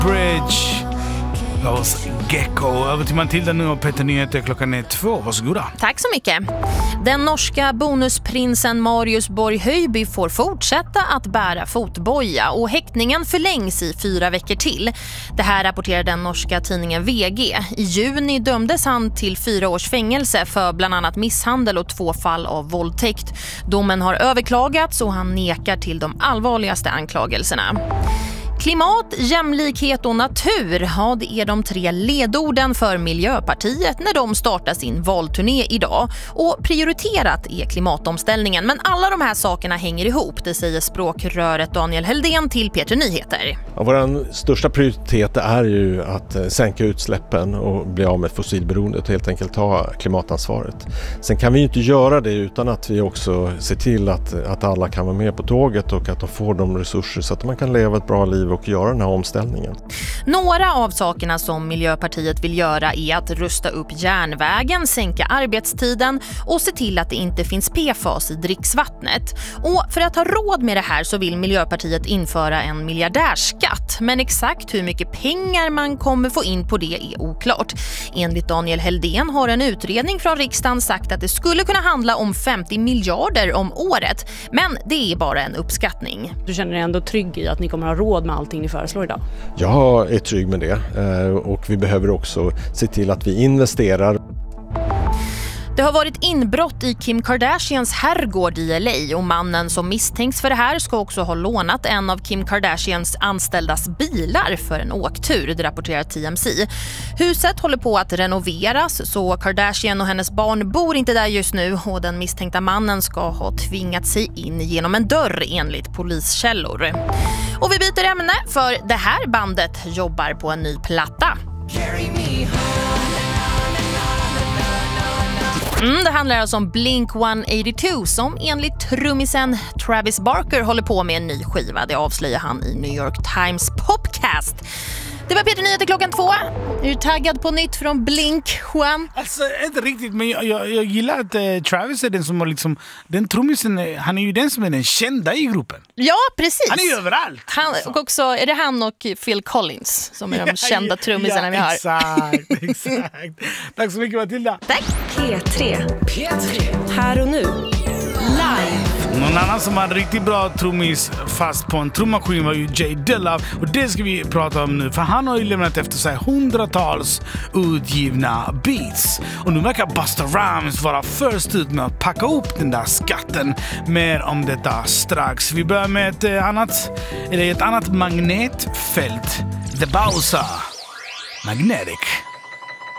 Bridge. Los Gecko. Över till Matilda nu och Peter Nyheter. Klockan är 2. Varsågoda. Tack så mycket. Den norska bonusprinsen Marius Borg Höjby får fortsätta att bära fotboja och häktningen förlängs i 4 veckor till. Det här rapporterar den norska tidningen VG. I juni dömdes han till 4 års fängelse för bland annat misshandel och 2 fall av våldtäkt. Domen har överklagats och han nekar till de allvarligaste anklagelserna. Klimat, jämlikhet och natur, ja, det är de 3 ledorden för Miljöpartiet när de startar sin valturné idag. Och prioriterat är klimatomställningen, men alla de här sakerna hänger ihop, det säger språkröret Daniel Heldén till Peter Nyheter. Ja, vår största prioritet är ju att sänka utsläppen och bli av med fossilberoendet och helt enkelt ta klimatansvaret. Sen kan vi ju inte göra det utan att vi också ser till att alla kan vara med på tåget och att de får de resurser så att man kan leva ett bra liv och göra den här omställningen. Några av sakerna som Miljöpartiet vill göra är att rusta upp järnvägen, sänka arbetstiden och se till att det inte finns PFAS i dricksvattnet. Och för att ha råd med det här så vill Miljöpartiet införa en miljardärskatt. Men exakt hur mycket pengar man kommer få in på det är oklart. Enligt Daniel Heldén har en utredning från riksdagen sagt att det skulle kunna handla om 50 miljarder om året. Men det är bara en uppskattning. Du känner dig ändå trygg i att ni kommer ha råd med allting ni föreslår idag? Jag är trygg med det och vi behöver också se till att vi investerar. Det har varit inbrott i Kim Kardashians herrgård i LA och mannen som misstänks för det här ska också ha lånat en av Kim Kardashians anställdas bilar för en åktur, det rapporterar TMZ. Huset håller på att renoveras så Kardashian och hennes barn bor inte där just nu och den misstänkta mannen ska ha tvingat sig in genom en dörr enligt poliskällor. Och vi byter ämne för det här bandet jobbar på en ny platta. Det handlar alltså om Blink-182 som enligt trummisen Travis Barker håller på med en ny skiva. Det avslöjar han i New York Times Popcast. Det var Peter Nyheter klockan 2. Är du taggad på nytt från Blink, Juan? Alltså, inte riktigt, men jag gillar att Travis är den som har liksom... Den trummisen, han är ju den som är den kända i gruppen. Ja, precis. Han är ju överallt. Och också, är det han och Phil Collins som är de kända trummisarna vi har? Exakt. Tack så mycket, Matilda. Tack. P3. Här och nu. Live. Någon annan som har en riktigt bra trummis fast på en trummaskin var ju J Dilla. Och det ska vi prata om nu. För han har ju lämnat efter sig 100-tals utgivna beats. Och nu verkar Busta Rhymes vara först ut med att packa upp den där skatten. Mer om detta strax. Vi börjar med ett annat magnetfält. The Bowser. Magnetic.